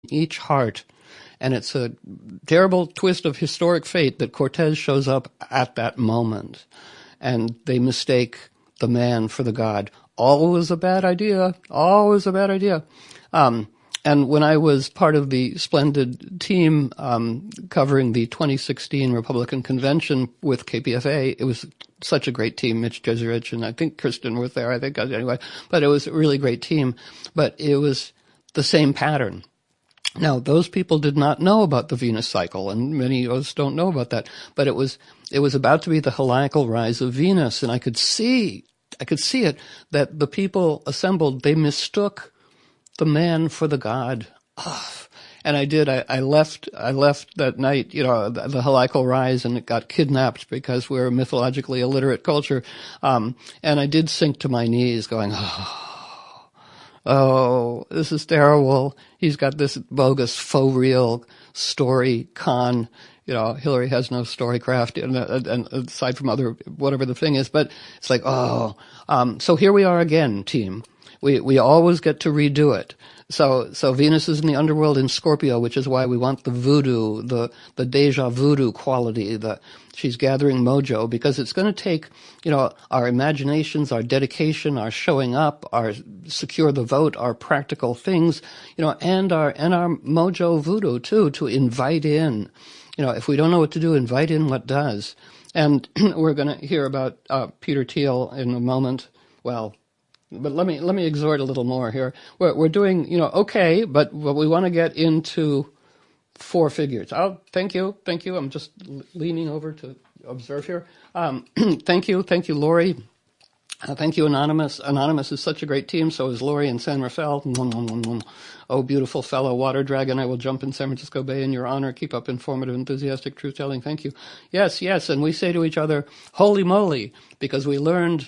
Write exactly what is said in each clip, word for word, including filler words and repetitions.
each heart. And it's a terrible twist of historic fate that Cortez shows up at that moment. And they mistake the man for the god. Always a bad idea. Always a bad idea. Um, and when I was part of the splendid team um, covering the twenty sixteen Republican Convention with K P F A, it was such a great team. Mitch Jeserich and I think Kristen was there. I think anyway, but it was a really great team. But it was the same pattern. Now, those people did not know about the Venus cycle, and many of us don't know about that. But it was it was about to be the heliacal rise of Venus, and I could see I could see it that the people assembled, they mistook the man for the god. Oh, and I did. I, I left. I left that night. You know, the, the heliacal rise, and it got kidnapped because we're a mythologically illiterate culture. Um, and I did sink to my knees, going, oh. Oh, this is terrible. He's got this bogus, faux real story con. You know, Hillary has no storycraft, and, and aside from other, whatever the thing is, but it's like, oh. Um, so here we are again, team. We, we always get to redo it. So, so Venus is in the underworld in Scorpio, which is why we want the voodoo, the, the deja voodoo quality, the, she's gathering mojo, because it's going to take, you know, our imaginations, our dedication, our showing up, our secure the vote, our practical things, you know, and our, and our mojo voodoo too, to invite in. You know, if we don't know what to do, invite in what does. And we're going to hear about, uh, Peter Thiel in a moment. Well, But let me let me exhort a little more here. We're we're doing, you know, okay, but, but we want to get into four figures. Oh, thank you, thank you. I'm just leaning over to observe here. Um, thank you, thank you, Lori. Uh, thank you, Anonymous. Anonymous is such a great team. So is Lori and San Rafael. Oh, beautiful fellow water dragon. I will jump in San Francisco Bay in your honor. Keep up informative, enthusiastic truth telling. Thank you. Yes, yes. And we say to each other, holy moly, because we learned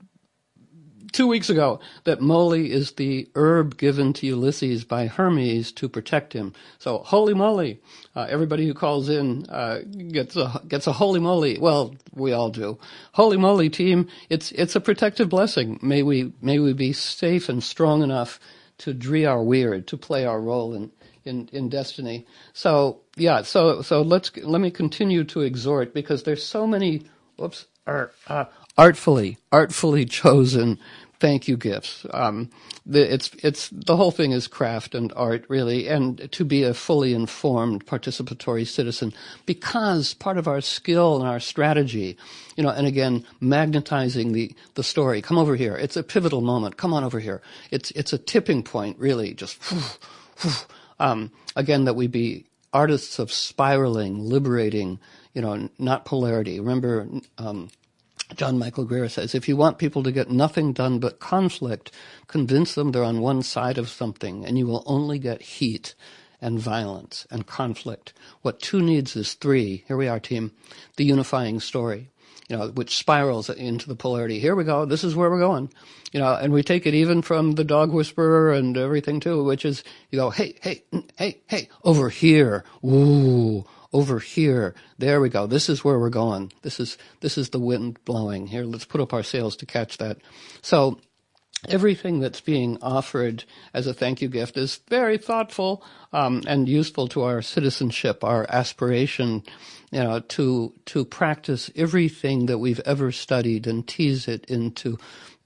two weeks ago that moly is the herb given to Ulysses by Hermes to protect him. So holy moly, uh, everybody who calls in uh, gets a gets a holy moly. Well, we all do. Holy moly, team! It's it's a protective blessing. May we may we be safe and strong enough to dree our weird, to play our role in in, in destiny. So yeah, so so let's let me continue to exhort, because there's so many. Whoops. Are, uh, artfully, artfully chosen thank you gifts. Um, the, it's, it's, the whole thing is craft and art, really, and to be a fully informed participatory citizen, because part of our skill and our strategy, you know, and again, magnetizing the, the story. Come over here. It's a pivotal moment. Come on over here. It's, it's a tipping point, really, just, whew, whew. Um, again, that we be artists of spiraling, liberating, you know, not polarity. Remember, um, John Michael Greer says, if you want people to get nothing done but conflict, convince them they're on one side of something, and you will only get heat and violence and conflict. What two needs is three. Here we are, team. The unifying story, you know, which spirals into the polarity. Here we go. This is where we're going. You know, and we take it even from the dog whisperer and everything too, which is, you go, hey, hey, hey, hey, over here. Ooh. Over here, there we go. This is where we're going. This is this is the wind blowing. Here, let's put up our sails to catch that. So everything that's being offered as a thank you gift is very thoughtful um, and useful to our citizenship, our aspiration, you know, to to practice everything that we've ever studied and tease it into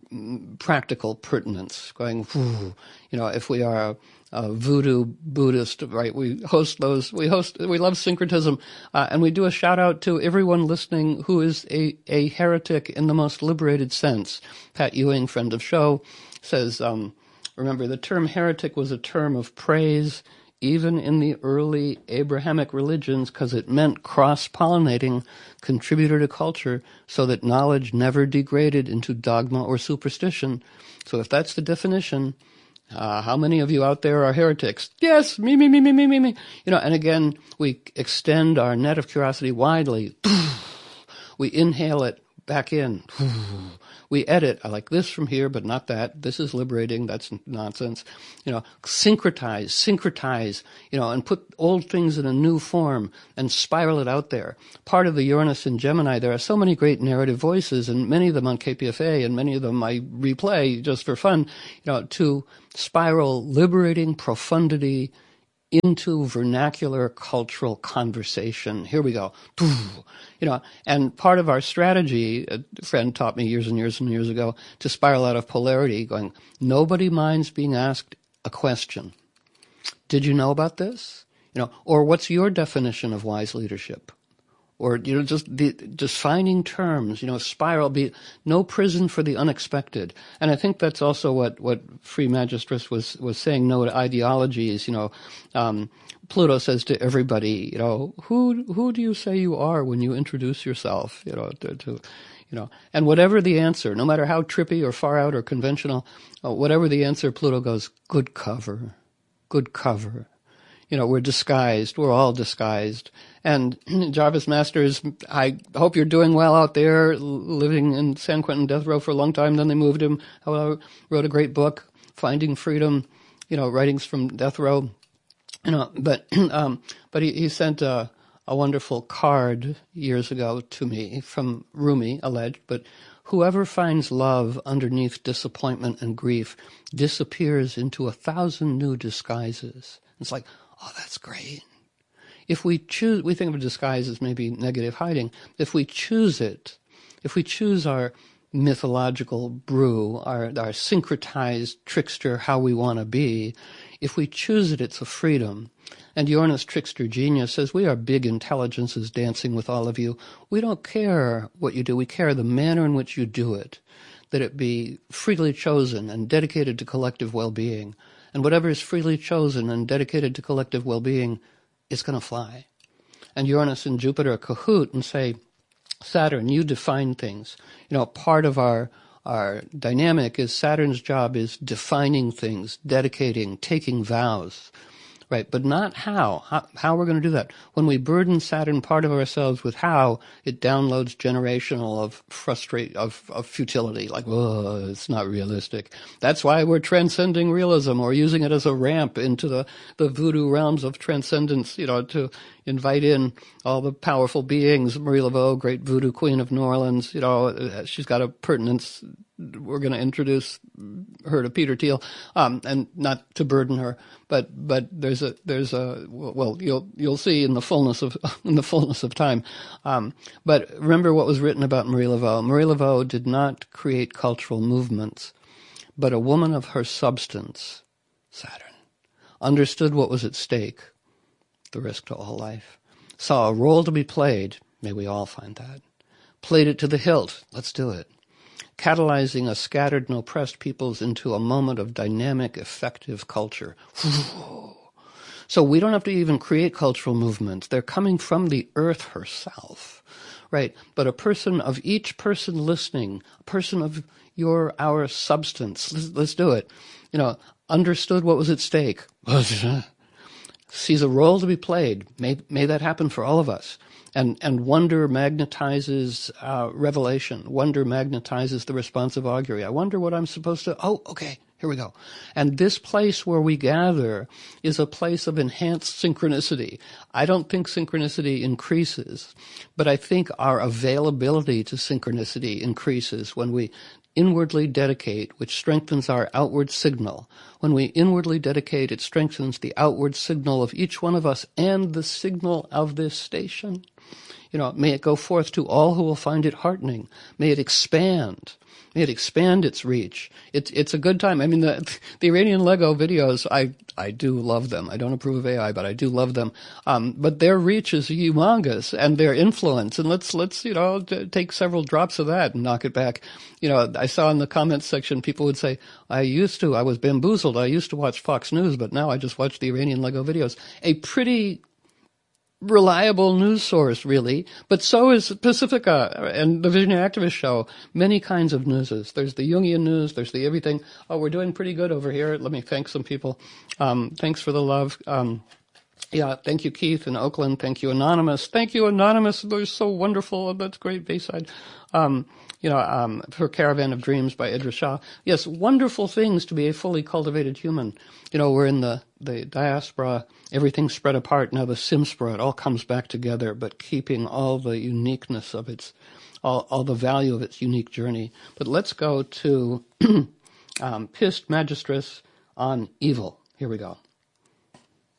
practical pertinence. Going, whew, you know, if we are Uh, voodoo Buddhist, right? We host those, we host, we love syncretism, uh, and we do a shout out to everyone listening who is a, a heretic in the most liberated sense. Pat Ewing, friend of show, says, um, remember, the term heretic was a term of praise even in the early Abrahamic religions, because it meant cross-pollinating, contributor to culture, so that knowledge never degraded into dogma or superstition. So if that's the definition, Uh, how many of you out there are heretics? Yes, me, me, me, me, me, me, me. You know, and again, we extend our net of curiosity widely. We inhale it back in. We edit. I like this from here, but not that. This is liberating. That's nonsense. You know, syncretize, syncretize, you know, and put old things in a new form and spiral it out there. Part of the Uranus and Gemini, there are so many great narrative voices, and many of them on K P F A, and many of them I replay just for fun, you know, to spiral liberating profundity into vernacular cultural conversation. Here we go. You know, and part of our strategy, a friend taught me years and years and years ago, to spiral out of polarity, going, nobody minds being asked a question. Did you know about this? You know, or what's your definition of wise leadership? Or, you know, just the defining terms, you know, spiral, be no prison for the unexpected. And I think that's also what, what Free Magistress was, was saying, no to ideologies, you know. Um, Pluto says to everybody, you know, who, who do you say you are when you introduce yourself, you know, to, to you know, and whatever the answer, no matter how trippy or far out or conventional, uh, whatever the answer, Pluto goes, good cover, good cover. You know, we're disguised. We're all disguised. And Jarvis Masters, I hope you're doing well out there, living in San Quentin death row for a long time. Then they moved him. I wrote a great book, Finding Freedom, you know, writings from death row. You know, but um, but he, he sent a, a wonderful card years ago to me from Rumi, alleged, but whoever finds love underneath disappointment and grief disappears into a thousand new disguises. It's like, oh, that's great. If we choose, we think of a disguise as maybe negative hiding. If we choose it, if we choose our mythological brew, our, our syncretized trickster, how we want to be, if we choose it, it's a freedom. And Uranus trickster genius says, we are big intelligences dancing with all of you. We don't care what you do. We care the manner in which you do it, that it be freely chosen and dedicated to collective well-being. And whatever is freely chosen and dedicated to collective well-being is going to fly. And Uranus and Jupiter cahoot and say, Saturn, you define things. You know, part of our our dynamic is Saturn's job is defining things, dedicating, taking vows. Right, but not how. How, how we're going to do that. When we burden Saturn part of ourselves with how, it downloads generational of frustrate of, of futility. Like, oh, it's not realistic. That's why we're transcending realism or using it as a ramp into the, the voodoo realms of transcendence, you know, to invite in all the powerful beings. Marie Laveau, great voodoo queen of New Orleans, you know, she's got a pertinence. We're going to introduce her to Peter Thiel, um, and not to burden her, but but there's a there's a well you'll you'll see in the fullness of in the fullness of time. Um, but remember what was written about Marie Laveau. Marie Laveau did not create cultural movements, but a woman of her substance, Saturn, understood what was at stake, the risk to all life, saw a role to be played. May we all find that. Played it to the hilt. Let's do it. Catalyzing a scattered and oppressed peoples into a moment of dynamic, effective culture. So we don't have to even create cultural movements. They're coming from the earth herself, right? But a person of each person listening, a person of your, our substance, let's, let's do it, you know, understood what was at stake, sees a role to be played. May, may that happen for all of us. And and wonder magnetizes uh, revelation. Wonder magnetizes the responsive augury. I wonder what I'm supposed to... Oh, okay, here we go. And this place where we gather is a place of enhanced synchronicity. I don't think synchronicity increases, but I think our availability to synchronicity increases when we inwardly dedicate, which strengthens our outward signal. When we inwardly dedicate, it strengthens the outward signal of each one of us and the signal of this station. You know, may it go forth to all who will find it heartening. May it expand. May it expand its reach. It's it's a good time. I mean, the the Iranian Lego videos, I I do love them. I don't approve of A I, but I do love them. Um, but their reach is humongous, and their influence. And let's let's you know t- take several drops of that and knock it back. You know, I saw in the comments section people would say, "I used to, I was bamboozled. I used to watch Fox News, but now I just watch the Iranian Lego videos." A pretty reliable news source, really, but so is Pacifica and the Vision Activist Show. Many kinds of newses. There's the Jungian news. There's the everything. Oh, we're doing pretty good over here. Let me thank some people. Um, thanks for the love. Um, yeah, thank you, Keith in Oakland. Thank you, Anonymous. Thank you, Anonymous. They're so wonderful. That's great, Bayside. Um, you know, um, for Caravan of Dreams by Idris Shah. Yes, wonderful things to be a fully cultivated human. You know, we're in the, the diaspora, everything's spread apart. Now the Simspra, it all comes back together, but keeping all the uniqueness of its, all, all the value of its unique journey. But let's go to um, Pist Magistris on evil. Here we go.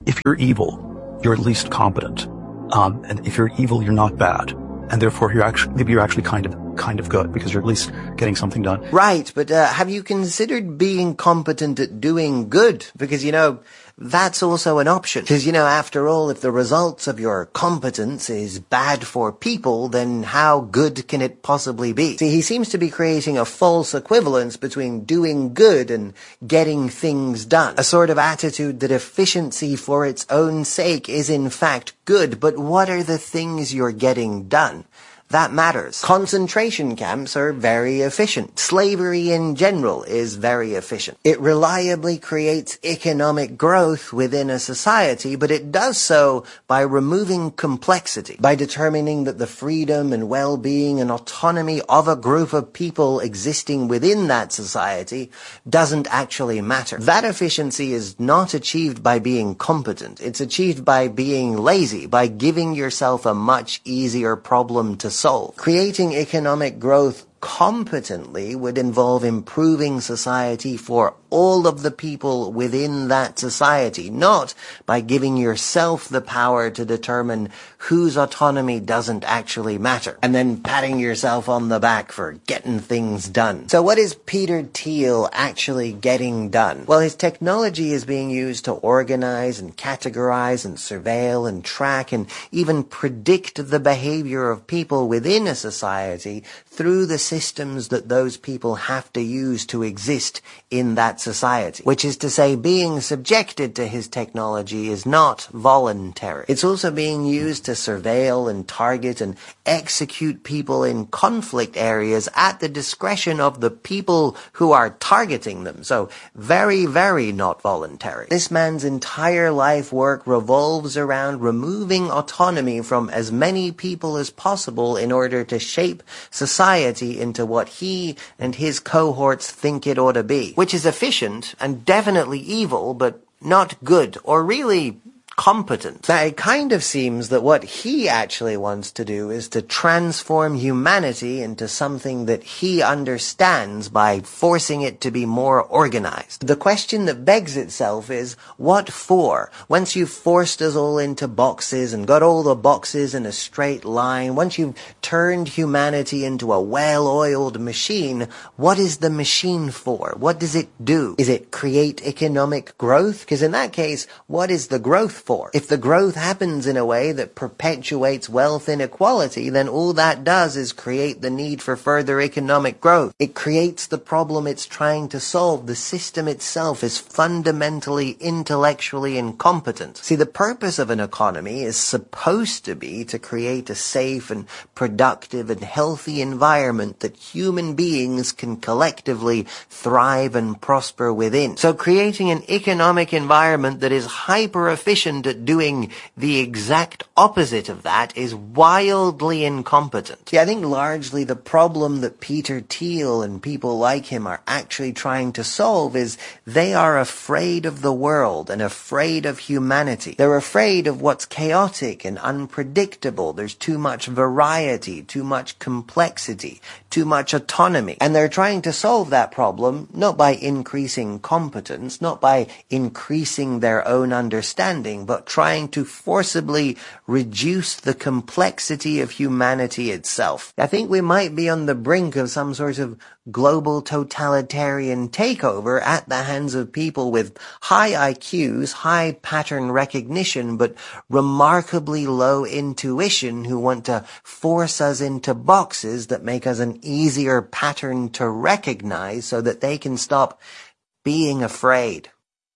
if you're evil, you're at least competent. Um, and if you're evil, you're not bad. And therefore, you're actually, maybe you're actually kind of, kind of good because you're at least getting something done. Right, but uh, have you considered being competent at doing good? Because, you know, that's also an option. Because, you know, after all, if the results of your competence is bad for people, then how good can it possibly be? See, he seems to be creating a false equivalence between doing good and getting things done. A sort of attitude that efficiency for its own sake is in fact good, but what are the things you're getting done? That matters. Concentration camps are very efficient. Slavery in general is very efficient. It reliably creates economic growth within a society, but it does so by removing complexity, by determining that the freedom and well-being and autonomy of a group of people existing within that society doesn't actually matter. That efficiency is not achieved by being competent. It's achieved by being lazy, by giving yourself a much easier problem to solve. Creating economic growth competently would involve improving society for all of the people within that society, not by giving yourself the power to determine whose autonomy doesn't actually matter, and then patting yourself on the back for getting things done. So what is Peter Thiel actually getting done? Well, his technology is being used to organize and categorize and surveil and track and even predict the behavior of people within a society through the systems that those people have to use to exist in that society. Which is to say, being subjected to his technology is not voluntary. It's also being used to surveil and target and execute people in conflict areas at the discretion of the people who are targeting them. So very, very not voluntary. This man's entire life work revolves around removing autonomy from as many people as possible in order to shape society into what he and his cohorts think it ought to be, which is efficient and definitely evil, but not good or really competent. Now, it kind of seems that what he actually wants to do is to transform humanity into something that he understands by forcing it to be more organized. The question that begs itself is, what for? Once you've forced us all into boxes and got all the boxes in a straight line, once you've turned humanity into a well-oiled machine, what is the machine for? What does it do? Is it create economic growth? Because in that case, what is the growth for? If the growth happens in a way that perpetuates wealth inequality, then all that does is create the need for further economic growth. It creates the problem it's trying to solve. The system itself is fundamentally intellectually incompetent. See, the purpose of an economy is supposed to be to create a safe and productive and healthy environment that human beings can collectively thrive and prosper within. So creating an economic environment that is hyper efficient at doing the exact opposite of that is wildly incompetent. See, I think largely the problem that Peter Thiel and people like him are actually trying to solve is they are afraid of the world and afraid of humanity. They're afraid of what's chaotic and unpredictable. There's too much variety, too much complexity, too much autonomy. And they're trying to solve that problem not by increasing competence, not by increasing their own understanding, but trying to forcibly reduce the complexity of humanity itself. I think we might be on the brink of some sort of global totalitarian takeover at the hands of people with high I Qs, high pattern recognition, but remarkably low intuition who want to force us into boxes that make us an easier pattern to recognize so that they can stop being afraid.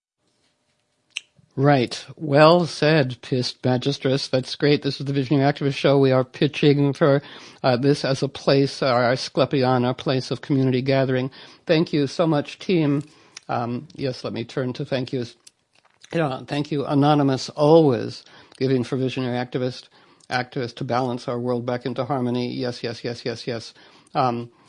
Right. Well said, Pist Magistris. That's great. This is the Visionary Activist Show. We are pitching for uh, this as a place, our Asclepion, our place of community gathering. Thank you so much, team. Um, yes, let me turn to thank yous. You know, thank you, Anonymous, always giving for Visionary Activist, activists to balance our world back into harmony. Yes, yes, yes, yes, yes. Um,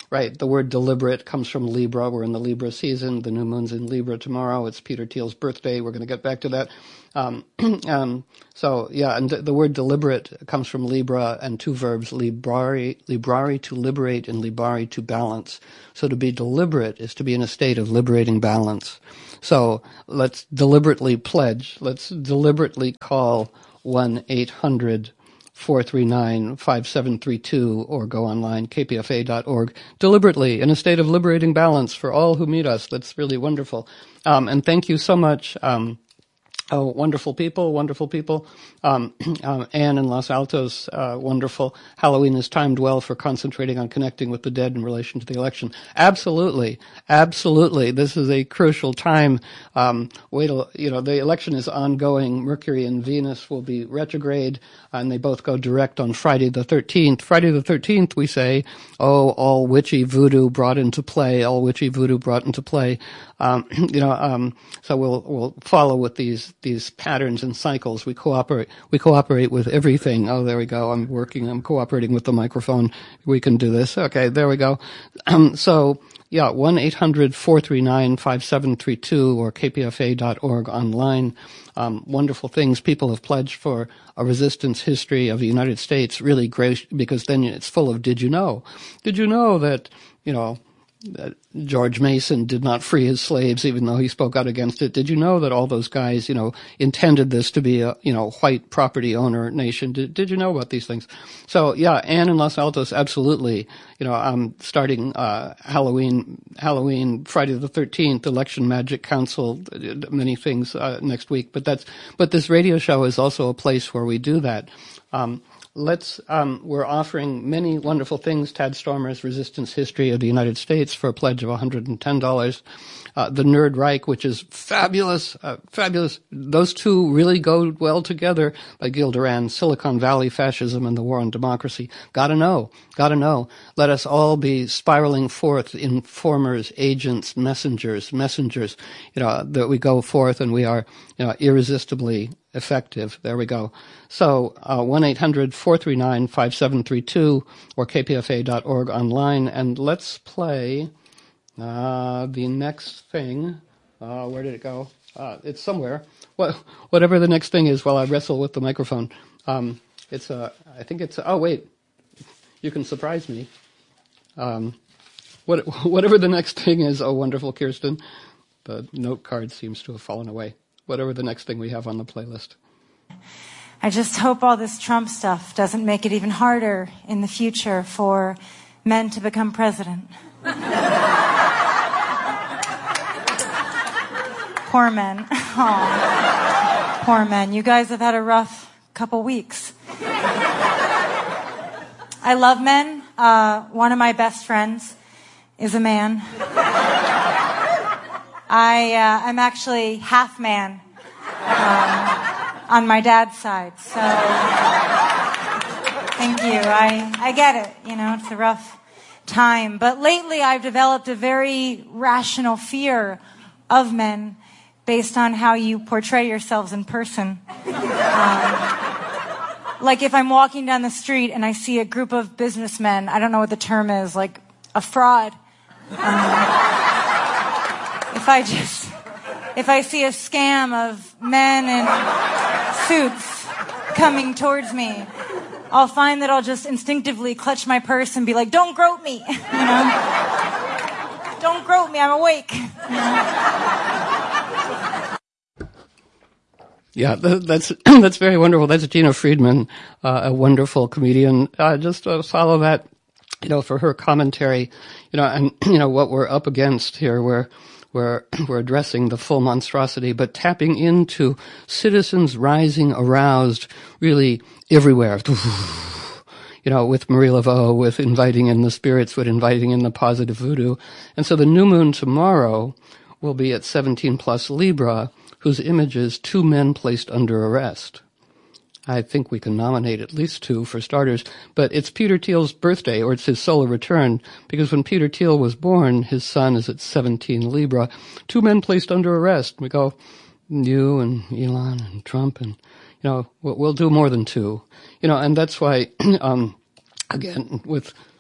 right, the word deliberate comes from Libra. We're in the Libra season. The new moon's in Libra tomorrow. It's Peter Thiel's birthday. We're going to get back to that. Um, um, so, yeah, and the word deliberate comes from Libra and two verbs, librari, librari to liberate and libari to balance. So to be deliberate is to be in a state of liberating balance. So let's deliberately pledge. Let's deliberately call one eight hundred four three nine five seven three two or go online, k p f a dot org, deliberately in a state of liberating balance for all who meet us. That's really wonderful. Um, and thank you so much. Um, Oh, wonderful people, wonderful people. Um, um, Anne in Los Altos, uh, wonderful. Halloween is timed well for concentrating on connecting with the dead in relation to the election. Absolutely, absolutely. This is a crucial time. Um, wait till, you know, the election is ongoing. Mercury and Venus will be retrograde, and they both go direct on Friday the thirteenth. Friday the thirteenth, we say, oh, all witchy voodoo brought into play, all witchy voodoo brought into play. Um, you know, um, so we'll, we'll follow with these, these patterns and cycles. We cooperate, we cooperate with everything. Oh, there we go. I'm working, I'm cooperating with the microphone. We can do this. Okay, there we go. Um, so, yeah, one eight hundred four three nine five seven three two or k p f a dot org online. Um, wonderful things. People have pledged for a resistance history of the United States. Really great, because then it's full of did you know? Did you know that, you know, that George Mason did not free his slaves, even though he spoke out against it? Did you know that all those guys, you know, intended this to be a, you know, white property owner nation? Did, did you know about these things? So, yeah, Anne in Los Altos, absolutely. You know, I'm starting, uh, Halloween, Halloween, Friday the thirteenth, Election Magic Council, many things, uh, next week. But that's, but this radio show is also a place where we do that. Um, Let's, um, we're offering many wonderful things. Tad Stormer's Resistance History of the United States for a pledge of one hundred ten dollars. Uh, the Nerd Reich, which is fabulous, uh, fabulous. Those two really go well together, by Gil Duran. Silicon Valley Fascism and the War on Democracy. Gotta know, gotta know. Let us all be spiraling forth, informers, agents, messengers, messengers, you know, that we go forth and we are, you know, irresistibly effective. There we go. So, uh, one eight hundred four three nine five seven three two or k p f a dot org online. And let's play, uh, the next thing. Uh, where did it go? Uh, it's somewhere. What, whatever the next thing is while I wrestle with the microphone. Um, it's, uh, I think it's, oh wait, you can surprise me. Um, what, whatever the next thing is, oh wonderful Kirsten, the note card seems to have fallen away. Whatever the next thing we have on the playlist. I just hope all this Trump stuff doesn't make it even harder in the future for men to become president. Poor men. Oh, poor men. You guys have had a rough couple weeks. I love men. Uh, one of my best friends is a man. I, uh, I'm actually half man, um, on my dad's side. So, thank you. I, I get it. You know, it's a rough time. But lately I've developed a very rational fear of men based on how you portray yourselves in person. Um, like if I'm walking down the street and I see a group of businessmen, I don't know what the term is, like a fraud. Um, If I just, if I see a scam of men in suits coming towards me, I'll find that I'll just instinctively clutch my purse and be like, don't grope me, you know? Don't grope me, I'm awake. You know? Yeah, that's, that's very wonderful. That's Gina Friedman, uh, a wonderful comedian. Uh, just uh, follow that, you know, for her commentary, you know, and, you know, what we're up against here, where We're, we're addressing the full monstrosity, but tapping into citizens rising aroused really everywhere. You know, with Marie Laveau, with inviting in the spirits, with inviting in the positive voodoo. And so the new moon tomorrow will be at seventeen plus Libra, whose image is two men placed under arrest. I think we can nominate at least two for starters, but it's Peter Thiel's birthday, or it's his solar return, because when Peter Thiel was born, his sun is at seventeen Libra. Two men placed under arrest. We go, you and Elon and Trump, and, you know, we'll do more than two. You know, and that's why, um, again, with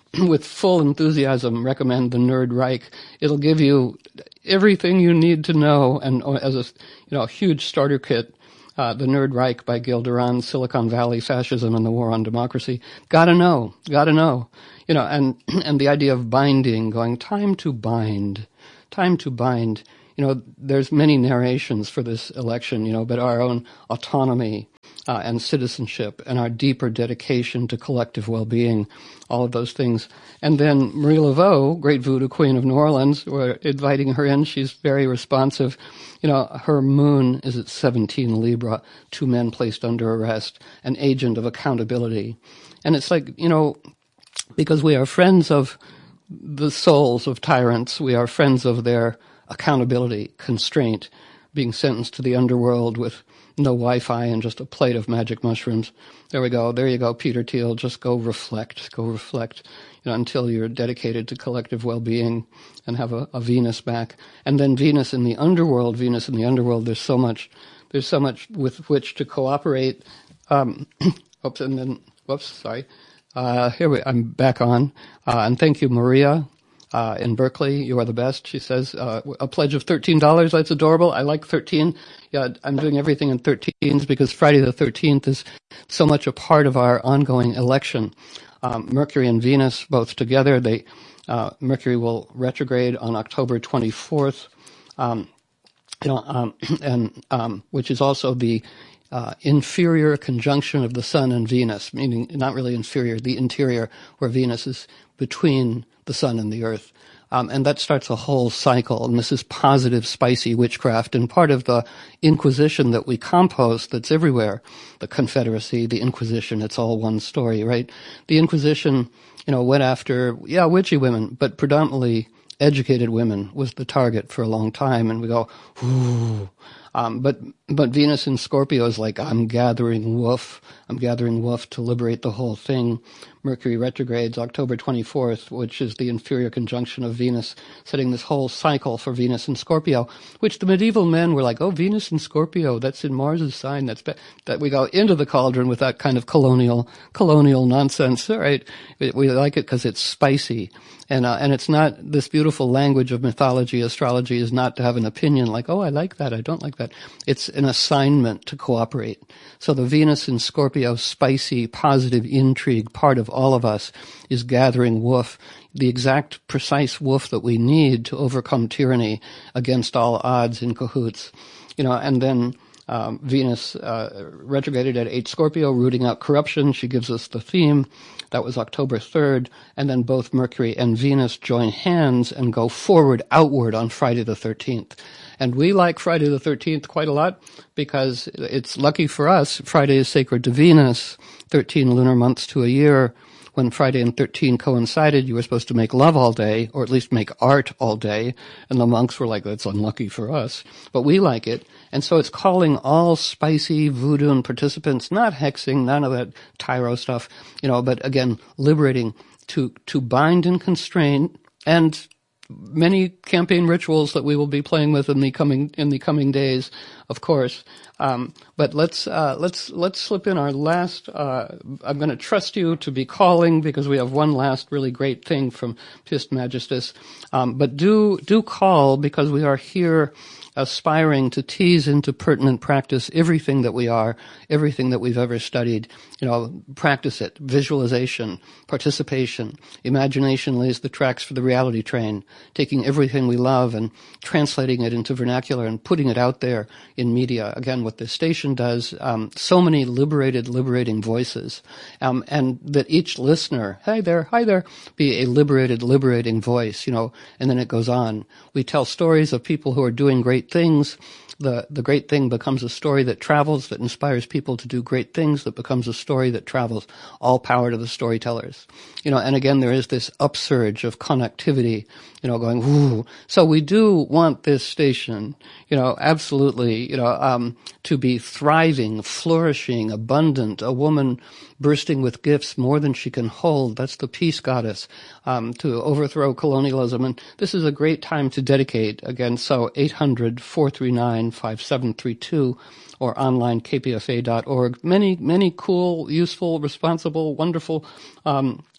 with full enthusiasm recommend the Nerd Reich. It'll give you everything you need to know, and as a you know a huge starter kit. Uh, the Nerd Reich by Gil Duran, Silicon Valley, Fascism and the War on Democracy. Gotta know, gotta know. You know, and, and the idea of binding, going, time to bind, time to bind. You know, there's many narrations for this election, you know, but our own autonomy uh, and citizenship and our deeper dedication to collective well-being, all of those things. And then Marie Laveau, great voodoo queen of New Orleans, we're inviting her in. She's very responsive. You know, her moon is at seventeen Libra, two men placed under arrest, an agent of accountability. And it's like, you know, because we are friends of the souls of tyrants, we are friends of their accountability, constraint, being sentenced to the underworld with no Wi-Fi and just a plate of magic mushrooms. There we go. There you go, Peter Thiel. Just go reflect. Go reflect, you know, until you're dedicated to collective well-being and have a, a Venus back. And then Venus in the underworld. Venus in the underworld. There's so much. There's so much with which to cooperate. Um, oops, and then whoops, sorry. Uh, here we. I'm back on. Uh, and thank you, Maria. Uh, in Berkeley, you are the best, she says. Uh, a pledge of thirteen dollars, that's adorable. I like thirteen. Yeah, I'm doing everything in thirteens because Friday the thirteenth is so much a part of our ongoing election. Um, Mercury and Venus both together, they, uh, Mercury will retrograde on October twenty-fourth, um, you know, um, and, um, which is also the, uh, inferior conjunction of the Sun and Venus, meaning not really inferior, the interior, where Venus is between the Sun and the Earth. Um, and that starts a whole cycle. And this is positive, spicy witchcraft. And part of the Inquisition that we compost that's everywhere, the Confederacy, the Inquisition, it's all one story, right? The Inquisition, you know, went after, yeah, witchy women, but predominantly educated women was the target for a long time. And we go, ooh. Um, but, but Venus in Scorpio is like, I'm gathering woof. I'm gathering woof to liberate the whole thing. Mercury retrogrades October twenty-fourth, which is the inferior conjunction of Venus, setting this whole cycle for Venus in Scorpio, which the medieval men were like, oh, Venus in Scorpio, that's in Mars's sign. That's be-. That we go into the cauldron with that kind of colonial, colonial nonsense, right? We, we like it because it's spicy. And, uh, and it's not, this beautiful language of mythology, astrology is not to have an opinion like, oh, I like that, I don't like that. It's an assignment to cooperate. So the Venus in Scorpio, spicy, positive intrigue, part of all of us, is gathering woof, the exact precise woof that we need to overcome tyranny against all odds in cahoots. You know, and then um, Venus uh, retrograded at eight Scorpio, rooting out corruption. She gives us the theme. That was October third. And then both Mercury and Venus join hands and go forward, outward on Friday the thirteenth. And we like Friday the thirteenth quite a lot because it's lucky for us. Friday is sacred to Venus, thirteen lunar months to a year. When Friday and thirteen coincided, you were supposed to make love all day, or at least make art all day. And the monks were like, that's unlucky for us. But we like it. And so it's calling all spicy voodoo and participants, not hexing, none of that tyro stuff, you know, but again, liberating to, to bind and constrain, and many campaign rituals that we will be playing with in the coming in the coming days, of course. Um, but let's uh, let's let's slip in our last. Uh, I'm going to trust you to be calling because we have one last really great thing from Pist Majestus. Um, but do do call because we are here aspiring to tease into pertinent practice everything that we are, everything that we've ever studied. You know, practice it. Visualization, participation, imagination lays the tracks for the reality train, taking everything we love and translating it into vernacular and putting it out there in media. Again, what this station does, um, so many liberated, liberating voices, um, and that each listener, hi there, hi there, be a liberated, liberating voice, you know, and then it goes on. We tell stories of people who are doing great things. The, the great thing becomes a story that travels, that inspires people to do great things, that becomes a story that travels. All power to the storytellers. You know, and again, there is this upsurge of connectivity, you know, going, whoo. So we do want this station, you know, absolutely, you know, um, to be thriving, flourishing, abundant, a woman bursting with gifts more than she can hold. That's the peace goddess, um, to overthrow colonialism. And this is a great time to dedicate, again, so eight hundred, four three nine, five seven three two or online k p f a dot org. Many, many cool, useful, responsible, wonderful, um,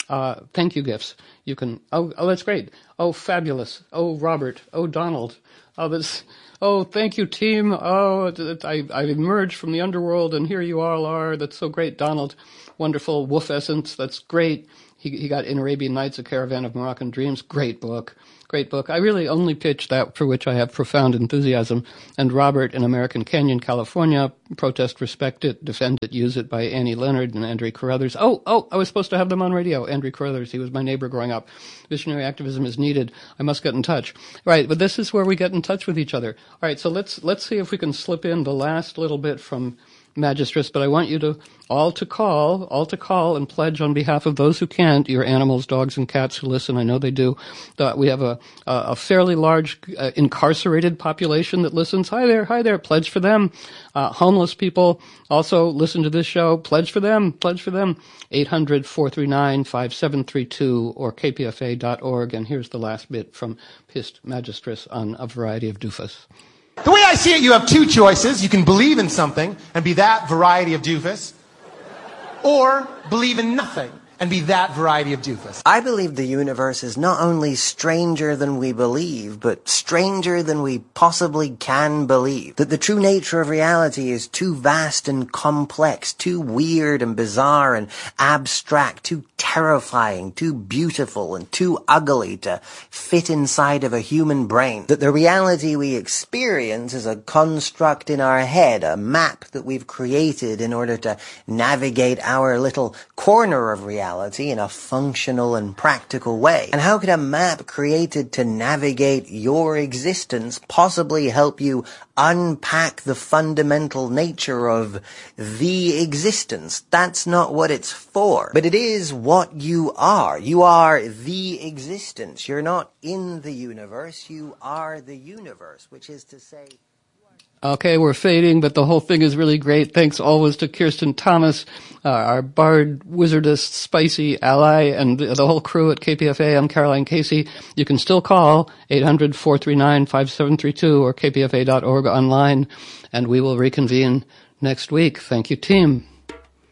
Uh, thank you gifts. You can, oh, oh, that's great. Oh, fabulous. Oh, Robert. Oh, Donald. Oh, this, oh, thank you, team. Oh, I, I emerged from the underworld and here you all are. That's so great, Donald. Wonderful. Wolf Essence. That's great. He, he got In Arabian Nights, A Caravan of Moroccan Dreams. Great book. Great book. I really only pitch that for which I have profound enthusiasm. And Robert in American Canyon, California, Protest, Respect It, Defend It, Use It by Annie Leonard and Andrew Carruthers. Oh, oh, I was supposed to have them on radio. Andrew Carruthers, he was my neighbor growing up. Visionary activism is needed. I must get in touch. Right, but this is where we get in touch with each other. All right, so let's let's see if we can slip in the last little bit from Magistress, but I want you to all to call, all to call and pledge on behalf of those who can't, your animals, dogs, and cats who listen. I know they do. That we have a a fairly large uh, incarcerated population that listens. Hi there, hi there. Pledge for them. Uh, homeless people also listen to this show. Pledge for them. Pledge for them. eight hundred, four three nine, five seven three two or k p f a dot org. And here's the last bit from Pissed Magistress on a variety of doofus. The way I see it, you have two choices. You can believe in something and be that variety of doofus, or believe in nothing and be that variety of doofus. I believe the universe is not only stranger than we believe, but stranger than we possibly can believe. That the true nature of reality is too vast and complex, too weird and bizarre and abstract, too terrifying, too beautiful and too ugly to fit inside of a human brain. That the reality we experience is a construct in our head, a map that we've created in order to navigate our little corner of reality in a functional and practical way. And how could a map created to navigate your existence possibly help you unpack the fundamental nature of the existence? That's not what it's for. But it is what you are. You are the existence. You're not in the universe. You are the universe, which is to say... Okay, we're fading, but the whole thing is really great. Thanks always to Kirsten Thomas, uh, our bard, wizardess, spicy ally, and the, the whole crew at K P F A. I'm Caroline Casey. You can still call eight hundred, four three nine, five seven three two or k p f a dot org online, and we will reconvene next week. Thank you, team.